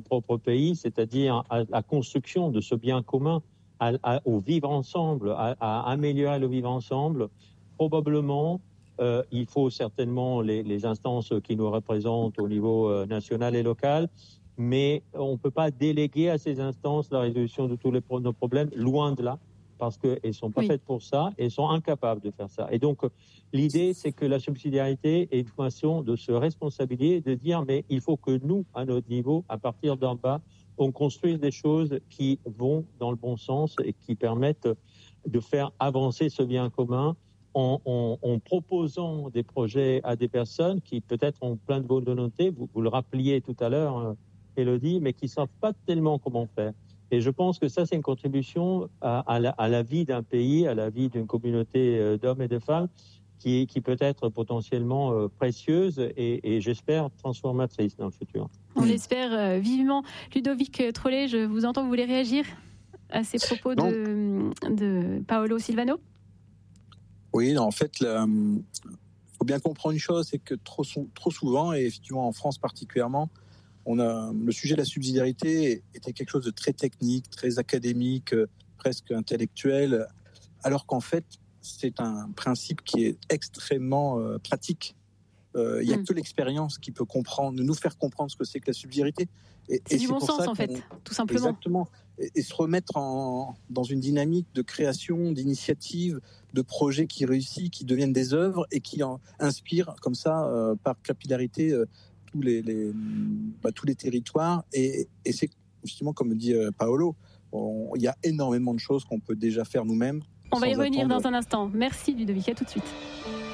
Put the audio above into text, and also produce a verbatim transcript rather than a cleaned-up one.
propre pays, c'est-à-dire à la construction de ce bien commun, à, à, au vivre ensemble, à, à améliorer le vivre ensemble. Probablement, euh, il faut certainement les, les instances qui nous représentent au niveau euh, national et local, mais on ne peut pas déléguer à ces instances la résolution de tous les pro- nos problèmes, loin de là, parce qu'elles ne sont pas Oui. faites pour ça, elles sont incapables de faire ça. Et donc, l'idée, c'est que la subsidiarité est une façon de se responsabiliser, de dire, mais il faut que nous, à notre niveau, à partir d'en bas, on construise des choses qui vont dans le bon sens et qui permettent de faire avancer ce bien commun en, en, en proposant des projets à des personnes qui peut-être ont plein de volonté, vous, vous le rappeliez tout à l'heure, Élodie, mais qui ne savent pas tellement comment faire. Et je pense que ça, c'est une contribution à, à, la, à la vie d'un pays, à la vie d'une communauté d'hommes et de femmes qui, qui peut être potentiellement euh, précieuse et, et j'espère transformatrice dans le futur. On mmh. l'espère euh, vivement. Ludovic Trollet, je vous entends, vous voulez réagir à ces propos de, de Paolo Silvano ? Oui, non, en fait, il faut bien comprendre une chose, c'est que trop, trop souvent, et effectivement en France particulièrement, on a, le sujet de la subsidiarité était quelque chose de très technique, très académique, presque intellectuel, alors qu'en fait, c'est un principe qui est extrêmement euh, pratique. Euh, il n'y a mmh. que l'expérience qui peut comprendre, nous faire comprendre ce que c'est que la subsidiarité. Et, c'est et du c'est bon sens, en fait, tout simplement. Exactement. Et, et se remettre en, dans une dynamique de création, d'initiative, de projets qui réussissent, qui deviennent des œuvres et qui en inspirent comme ça, euh, par capillarité, euh, tous les, les, bah, tous les territoires. Et, et c'est justement, comme dit euh, Paolo, il y a énormément de choses qu'on peut déjà faire nous-mêmes. On va y revenir attendre. Dans un instant. Merci Ludovic, à tout de suite.